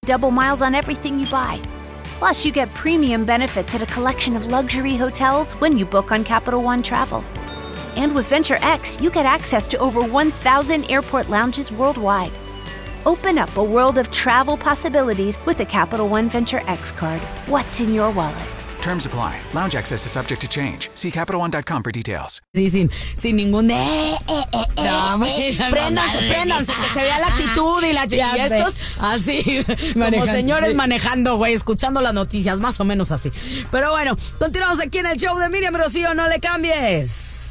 double miles on everything you buy. Plus, you get premium benefits at a collection of luxury hotels when you book on Capital One Travel. And with Venture X, you get access to over 1,000 airport lounges worldwide. Open up a world of travel possibilities with the Capital One Venture X card. What's in your wallet? Terms apply. Lounge access is subject to change. See CapitalOne.com for details. Sí, sin ningún préndanse, que se vea la actitud y estos así, como señores manejando, güey, escuchando las noticias, más o menos así. Pero bueno, continuamos aquí en el show de Miriam Rocío, no le cambies.